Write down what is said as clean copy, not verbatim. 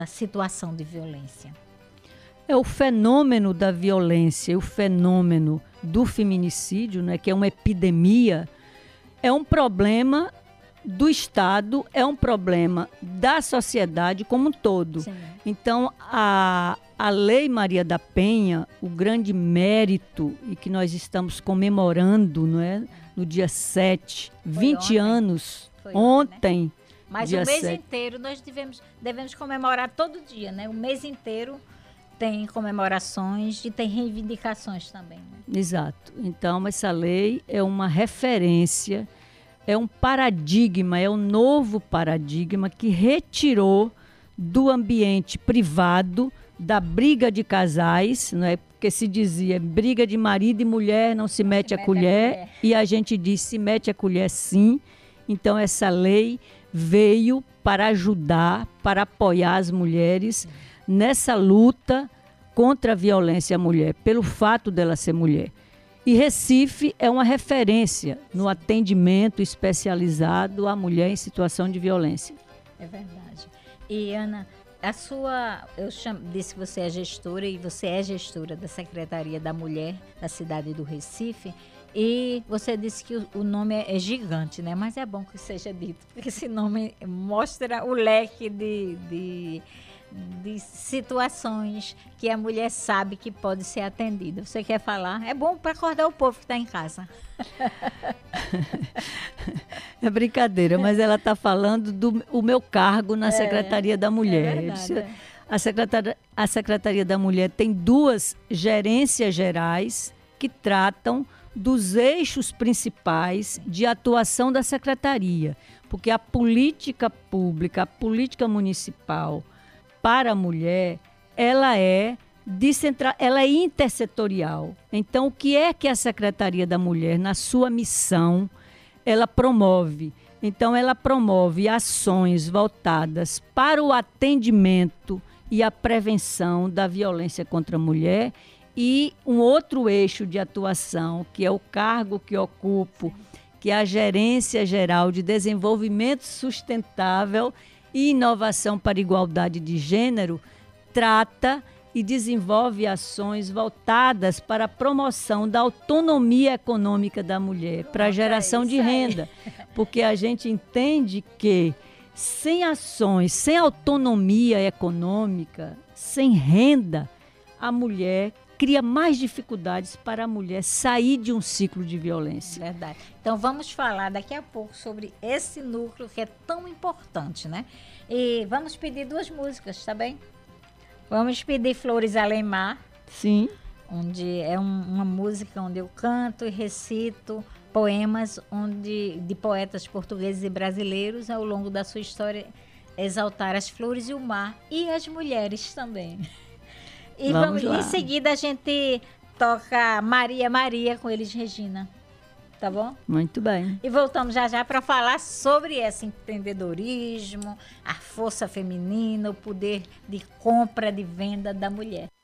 situação de violência? É o fenômeno da violência, o fenômeno do feminicídio, né, que é uma epidemia, é um problema do Estado, é um problema da sociedade como um todo. Sim. Então, a Lei Maria da Penha, o grande mérito, e que nós estamos comemorando, não é, no dia 7, 20 ontem. anos, Foi ontem, né? Mas dia o mês 7. inteiro nós devemos comemorar todo dia, né? O mês inteiro tem comemorações e tem reivindicações também. Né? Exato. Então, essa lei é uma referência, é um paradigma, é um novo paradigma que retirou do ambiente privado, da briga de casais, não é? Porque se dizia briga de marido e mulher, não se mete a colher, e a gente diz se mete a colher sim. Então, essa lei veio para ajudar, para apoiar as mulheres nessa luta contra a violência à mulher, pelo fato dela ser mulher. E Recife é uma referência no atendimento especializado à mulher em situação de violência. É verdade. E, Ana, disse que você é gestora e você é gestora da Secretaria da Mulher da cidade do Recife. E você disse que o nome é gigante, né? Mas é bom que seja dito, porque esse nome mostra o leque de situações que a mulher sabe que pode ser atendida. Você quer falar? É bom para acordar o povo que está em casa. É brincadeira, mas ela está falando do meu cargo na Secretaria da Mulher. É verdade. A Secretaria da Mulher tem 2 gerências gerais que tratam dos eixos principais de atuação da Secretaria, porque a política pública, a política municipal para a mulher, ela é intersetorial. Então, o que é que a Secretaria da Mulher, na sua missão, ela promove? Então, ela promove ações voltadas para o atendimento e a prevenção da violência contra a mulher. E um outro eixo de atuação, que é o cargo que ocupo, que é a Gerência Geral de Desenvolvimento Sustentável e Inovação para a Igualdade de Gênero, trata e desenvolve ações voltadas para a promoção da autonomia econômica da mulher, para a geração de renda. Porque a gente entende que sem ações, sem autonomia econômica, sem renda, a mulher cria mais dificuldades para a mulher sair de um ciclo de violência. Verdade. Então vamos falar daqui a pouco sobre esse núcleo que é tão importante, né? E vamos pedir 2 músicas, tá bem? Vamos pedir Flores Além Mar. Sim. Onde é uma música onde eu canto e recito poemas de poetas portugueses e brasileiros ao longo da sua história, exaltar as flores e o mar e as mulheres também. E vamos lá. Em seguida a gente toca Maria Maria com Elis Regina, tá bom? Muito bem. E voltamos já para falar sobre esse empreendedorismo, a força feminina, o poder de compra, de venda da mulher.